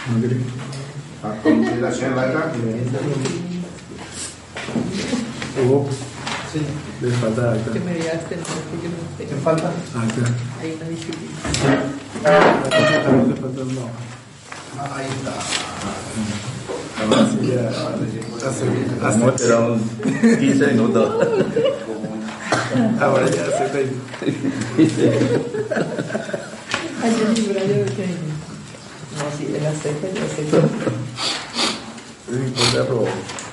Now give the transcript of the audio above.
¿No querés? A continuación, la acá. Hugo, Sí. le falta acá. Que me digas porque no ¿Qué sé. falta? Acá. Hay una disciplina. También le falta una hoja. Ahí está. Ahora sí ya Vamos a esperar unos 15 minutos. ahora ya hace 20. Hay un libro, yo que no, sí, en la ceja, yo sé que No importa, pero